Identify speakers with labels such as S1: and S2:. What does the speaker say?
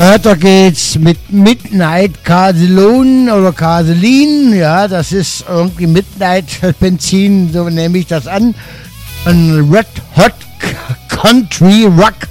S1: Weiter geht's mit Midnight Castellone oder Castellin. Ja, das ist irgendwie Midnight Benzin, so nehme ich das an. Ein Red Hot Country Rock